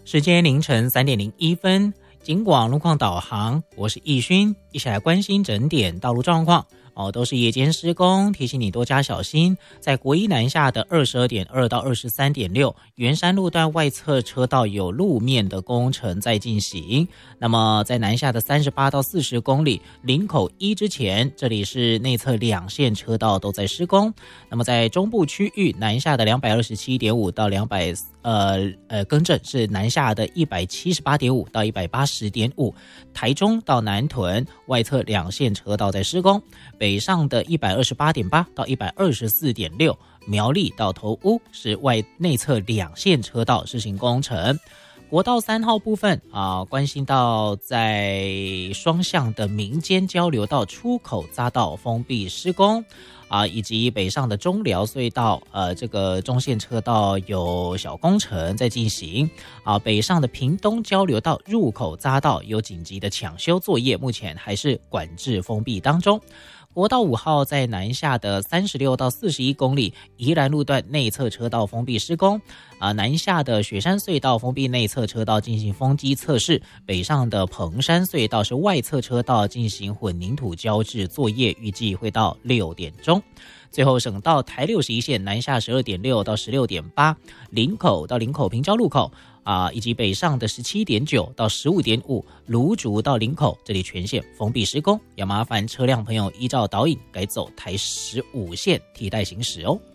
时间凌晨3:01，警广路况导航，我是易勋，一起来关心整点道路状况。都是夜间施工，提醒你多加小心。在国一南下的22.2到23.6圆山路段外侧车道有路面的工程在进行。那么在南下的38到40公里林口一之前，这里是内侧两线车道都在施工。那么在中部区域南下的227.5到更正是南下的178.5到180.5，台中到南屯外侧两线车道在施工。北上的128.8到124.6，苗栗到头屋是内侧两线车道施行工程。国道3号部分关心到在双向的民间交流道出口匝道封闭施工以及北上的中寮隧道这个中线车道有小工程在进行北上的屏东交流道入口匝道有紧急的抢修作业，目前还是管制封闭当中。国道5号在南下的36到41公里宜兰路段内侧车道封闭施工南下的雪山隧道封闭内侧车道进行封机测试，北上的蓬山隧道是外侧车道进行混凝土浇制作业，预计会到6点钟。最后省道台61线南下12.6到16.8林口到林口平交路口以及北上的17.9到15.5芦竹到林口，这里全线封闭施工，要麻烦车辆朋友依照导引改走台15线替代行驶哦。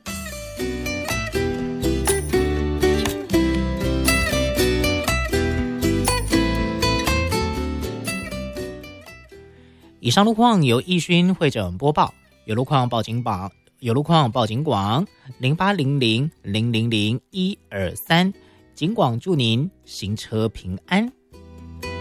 以上路况由易勋会诊播报，有路况报警广0800000123，警广祝您行车平安。